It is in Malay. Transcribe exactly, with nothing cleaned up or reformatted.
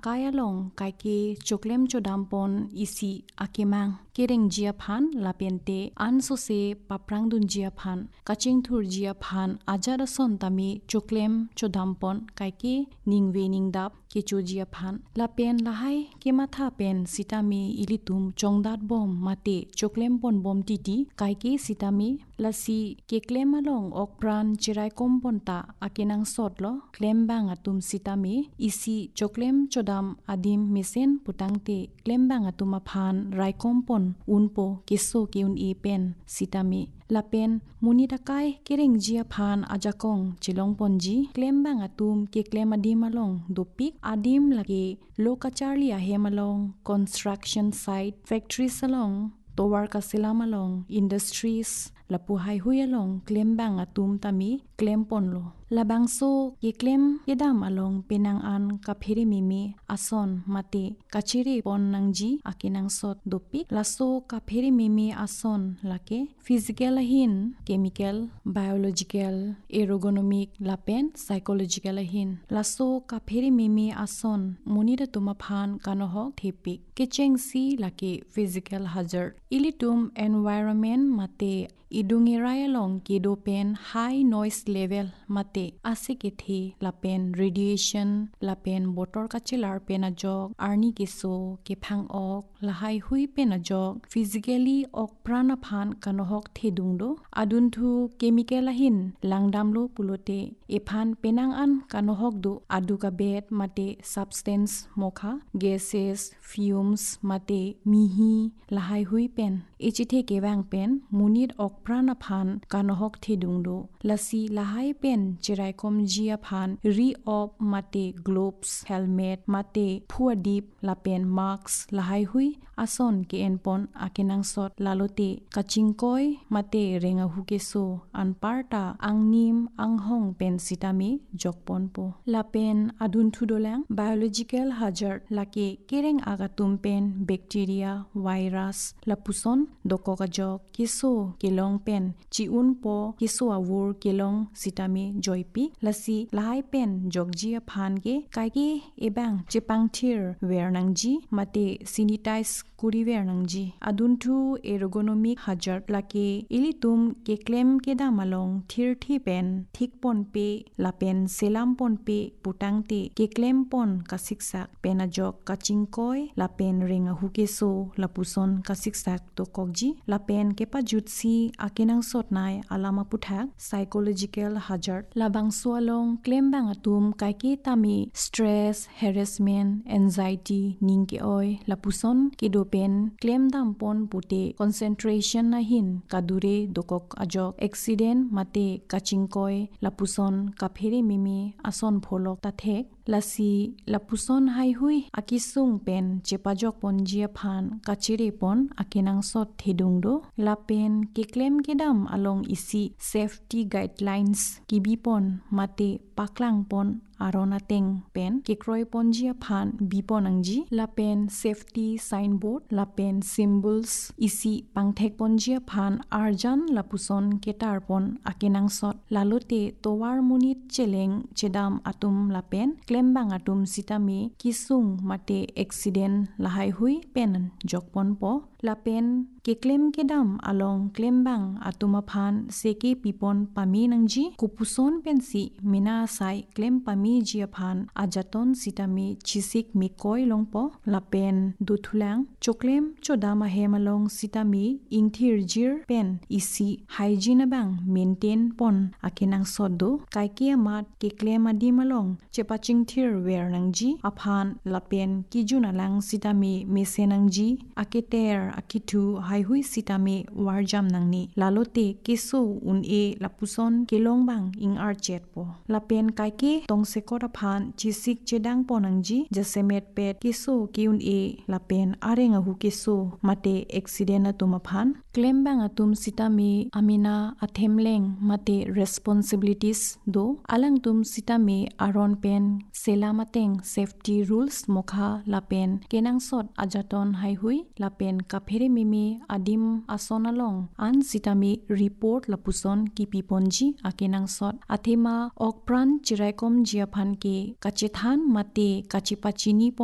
kaya long kai ke choklem chodampon isi akemang kereng jia phan lapente anso se paprang dun jia phan kaching thur jia phan ajara son tami choklem chodampon kai ke ningwe ningdap ke chu jia phan lapen lahai ke matha pen sitami ilitum chongdat bom mate choklem pon bom titi kai ke sitami lasi ke klem along okpran chirai kompon ta akenang sotlo klem bang atum sitami isi choklem chodam adim mesen putangte klem bang atuma phan rai kompon unpo keso keun e pen sitami lapen munitakai kereng jia phan ajakong chilong ponji klem bang atum ke klem adim along dopik adim lage lokacharli ahemalong construction site factory salong towar kasilam along industries lapu hai hui along klem bang atum tami klem ponlo labangso ke klem yedam along penang an kapheri mimi ason mate kachiri pon nangji akinang sot dopik laso kapheri mimi ason lake physical ahin chemical biological ergonomic lapen psychological ahin laso kapheri mimi ason munida tuma phan kanohok thepik kechengsi lake physical hazard ilitum environment mate idungirai along kedopen high noise level mate asikethi lapen radiation lapen botor kachilar penajok arni keso kephang ok lahai hui penajok physically ok prana phan kanohok thedungdo adunthu chemical ahin langdamlo pulote ephan penang an kanohok du aduka bet mate substance mokha gases fumes mate mihi lahai hui pen echithe kewang pen munit ok prana phan kanohok thedungdo lasi lahai pen chirai kom jia phan re op mate gloves helmet mate phuadip lapen mask lahai hui ason ke enpon akenang sot lalote kachingkoi mate renga hukeso anparta angnim anghong pen sitami jokpon po lapen adun thudolang biological hazard lake kereng agatum pen bacteria virus lapuson dokokajok keso kelong pen chiun po keso awur kelong sitami joipi lasi lahai pen jogjia phan ge kaige ebang chepangthir wernangji mate sanitize kuri wernangji aduntu ergonomic hazard lake ilitum ke klem keda malong thir thi pen thik pon pe lapen selam pon pe putangte ke klem pon kasiksak penajok kachingkoi lapen renga hukeso lapuson kasiksak to kokji lapen kepa jutsi akenang sotnai alama puthak psychological hazard labang sualong klem bang atum kaike tami stress harassment anxiety ningke oi lapuson kedopen klem dam pon pute concentration nahin kadure dokok ajok accident mate kachingkoi lapuson kapheri mimi ason pholok tathek lasi lapuson hai hui akisung pen chepajok ponjia phan kachire pon akenang sot thedungdo lapen keklem kedam along isi safety guidelines kibipon mate paklang pon aronateng pen kekroi ponjia phan biponangji lapen safety signboard lapen symbols isi pangthek ponjia phan arjan lapuson ketar pon akenang sot lalote towar munit cheleng chedam atum lapen klembang atum sitami kisung mate accident lahai hui pen jokpon po lapen keklem kedam along klembang atuma phan seke pipon pami nangji kupuson pensi mina sai klem pami jia phan ajaton sitami chisik mikoi longpo lapen duthulang choklem chodama hemalong sitami ingthir jir pen isi hygiene bang maintain pon akinang sodo kaikia mat keklem adimalong chepaching thir wer nangji aphan lapen kijunalang sitami mesenangji aketer akithu haihui sitami warjam nangni lalote keso un e lapuson kelong bang ing archet po lapen kaike tongsekora phan chisik chedang ponangji jasemet pet keso kiun e lapen arenga hu keso mate accident atuma phan claim bang atum sitami amina athemleng mate responsibilities do alang tum sitami aron pen selamateng safety rules mokha lapen kenang sot ajaton haihui lapen kapheri mimi adim asonalong an sitami report lapuson kipi ponji akenang sot athema okpran chiraikom jiaphan ke kachethan mate kachipachini